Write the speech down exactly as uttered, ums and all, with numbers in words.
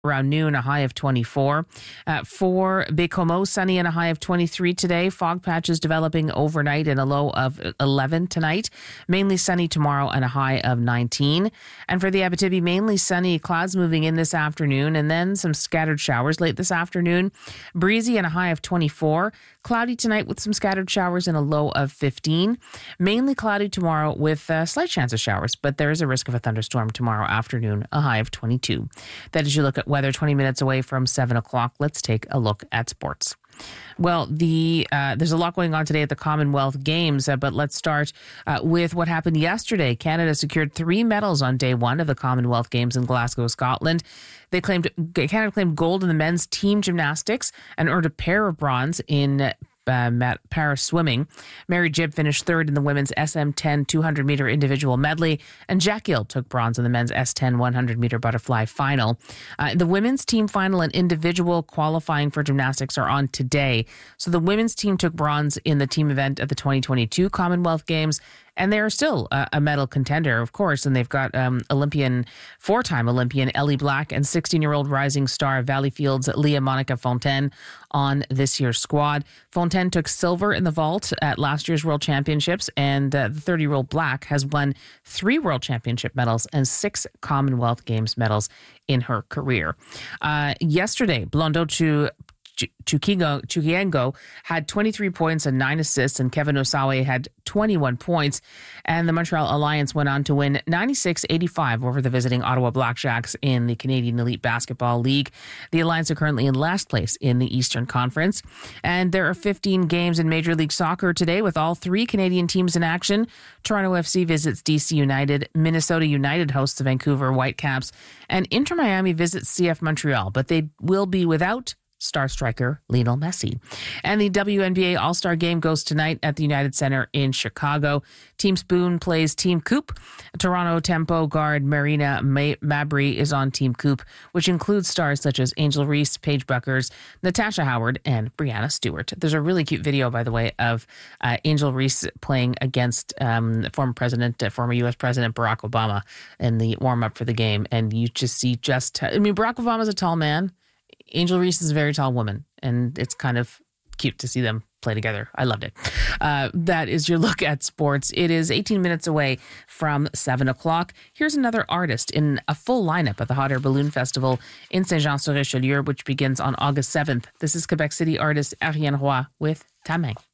around noon, a high of twenty-four. Uh, for Baie-Comeau, sunny and a high of twenty-three today. Fog patches developing overnight and a low of eleven tonight. Mainly sunny tomorrow and a high of nineteen. And for the Abitibi, mainly sunny, clouds moving in this afternoon and then some scattered showers late this afternoon. Breezy and a high of twenty-four. Cloudy tonight with some scattered showers and a low of fifteen. Mainly cloudy tomorrow with a slight chance of showers, but there is a risk of a thunderstorm tomorrow afternoon, a high of twenty-two. That is your look at weather twenty minutes away from seven o'clock. Let's take a look at sports. Well, the uh, there's a lot going on today at the Commonwealth Games, uh, but let's start uh, with what happened yesterday. Canada secured three medals on day one of the Commonwealth Games in Glasgow, Scotland. They claimed Canada claimed gold in the men's team gymnastics and earned a pair of bronze in Uh, Paris swimming. Mary Gibb finished third in the women's S M ten two hundred meter individual medley, and Jack Gill took bronze in the men's S ten one hundred meter butterfly final. Uh, the women's team final and individual qualifying for gymnastics are on today. So the women's team took bronze in the team event at the twenty twenty-two Commonwealth Games, and they are still a, a medal contender, of course. And they've got um, Olympian, four-time Olympian Ellie Black and sixteen-year-old rising star Valleyfield's Leah Monica Fontaine on this year's squad. Fontaine took silver in the vault at last year's World Championships, and uh, the thirty-year-old Black has won three World Championship medals and six Commonwealth Games medals in her career. Uh, yesterday, Blondo to Chukiengo had twenty-three points and nine assists, and Kevin Osawe had twenty-one points. And the Montreal Alliance went on to win ninety-six eighty-five over the visiting Ottawa Blackjacks in the Canadian Elite Basketball League. The Alliance are currently in last place in the Eastern Conference. And there are fifteen games in Major League Soccer today with all three Canadian teams in action. Toronto F C visits D C United, Minnesota United hosts the Vancouver Whitecaps, and Inter Miami visits C F Montreal, but they will be without star striker Lionel Messi. And the W N B A All-Star Game goes tonight at the United Center in Chicago. Team Spoon plays Team Coop. Toronto Tempo guard Marina Mabry is on Team Coop, which includes stars such as Angel Reese, Paige Buckers, Natasha Howard, and Brianna Stewart. There's a really cute video, by the way, of uh, Angel Reese playing against um, former President, uh, former U S President Barack Obama in the warm-up for the game. And you just see just, I mean, Barack Obama's a tall man. Angel Reese is a very tall woman, and it's kind of cute to see them play together. I loved it. Uh, that is your look at sports. It is eighteen minutes away from seven o'clock. Here's another artist in a full lineup at the Hot Air Balloon Festival in Saint-Jean-sur-Richelieu, which begins on August seventh. This is Quebec City artist Ariane Roy with Ta Main.